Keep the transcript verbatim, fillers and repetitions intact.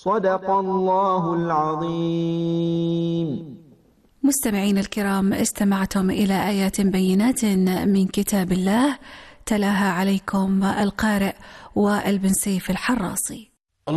صدق الله العظيم. مستمعين الكرام، استمعتم إلى آيات بينات من كتاب الله تلاها عليكم القارئ وائل بن سيف الحراصي.